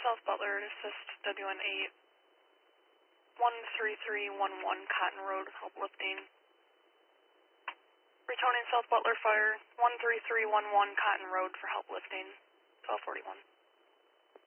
South Butler to assist WN8 13311 Cotton Road, help lifting. Returning South Butler Fire 13311 Cotton Road for help lifting, 1241.